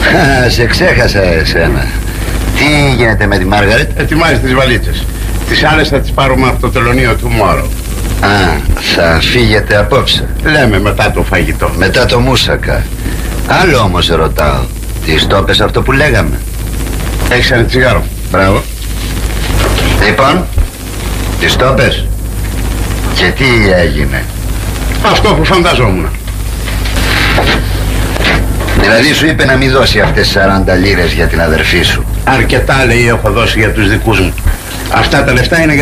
Σε ξέχασα εσένα. Τι γίνεται με τη Μάργαρετ? Ετοιμάζει τις βαλίτσες. Τις άλλες θα τις πάρουμε από το τελωνείο του Μόρο. Α, θα φύγετε απόψε? Λέμε μετά το φαγητό. Μετά το μούσακα. Άλλο όμως ρωτάω. Τις το πες αυτό που λέγαμε? Έχεις ένα τσιγάρο? Μπράβο. Λοιπόν, τις το πες? Και τι έγινε? Αυτό που φανταζόμουν. Δηλαδή σου είπε να μην δώσει αυτές τις 40 λίρες για την αδερφή σου? Αρκετά, λέει, έχω δώσει για τους δικούς μου. Αυτά τα λεφτά είναι